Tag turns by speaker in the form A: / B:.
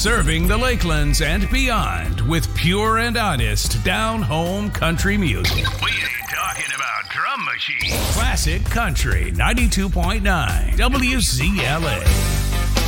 A: Serving the Lakelands and beyond with pure and honest down-home country music. We ain't talking about drum machines. Classic Country 92.9 WZLA.